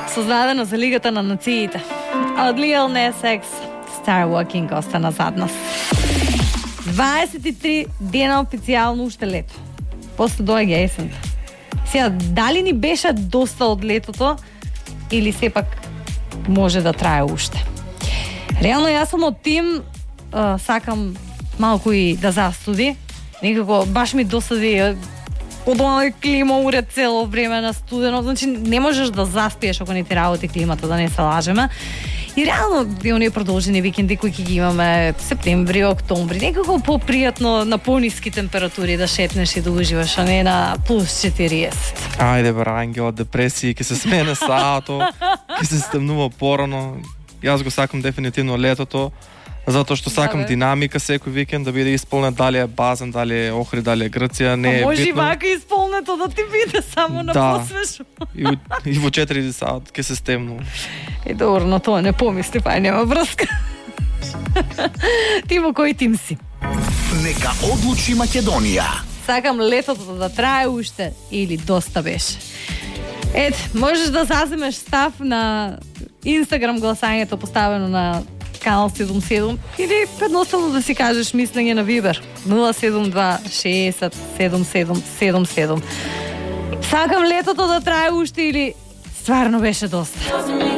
создадено за Лигата на нациите. Од Lil Nas X, Star Walking остана зад нас. 23 дена официјално уште лето. После доаѓа есента. Сега, дали ни беше доста од летото или сепак може да трае уште? Реално јас сум од тим, сакам малку и да застуди. Некако баш ми досади од оној клима уред цело време на студено. Значи не можеш да заспиеш ако не ти работи климата, да не се лажеме. И реално оние продолжени викенди кои ќе ги имаме септември, октомври, некако попријатно на пониски температури да шетнеш и да уживаш, а не на плюс 40. Ајде бе, Ангел, депресии, ќе се смене саато, ќе се стемнува порано. Јас го сакам дефинитивно летото, затоа што сакам динамика секој викенд да биде исполнет, дали е базен, дали е Охрид, дали е Грција, не е битно. Може и вака исполнето да ти биде само на посвежо. И во 4 саат ќе се стемнува. И добро, на тоа не помисли, па нема врска. Ти во кој тим си? Нека одлучи Македонија. Сакам летото да трае уште или доста беше. Ете, можеш да заземеш став на Инстаграм гласањето поставено на канал 77 или едноставно да си кажеш мислење на Вибер 072 60 7777. Сакам летото да трае уште или стварно беше доста.